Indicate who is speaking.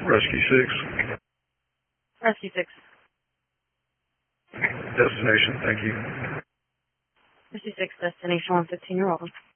Speaker 1: Rescue 6.
Speaker 2: Rescue 6.
Speaker 1: Destination, thank you.
Speaker 2: Rescue 6, destination 115, you're welcome.